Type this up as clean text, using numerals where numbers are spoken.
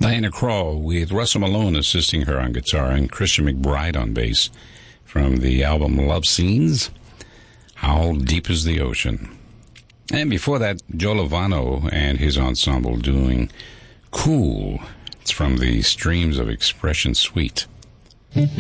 Diana Krall with Russell Malone assisting her on guitar and Christian McBride on bass from the album Love Scenes, How Deep is the Ocean. And before that, Joe Lovano and his ensemble doing Cool. It's from the Streams of Expression Suite.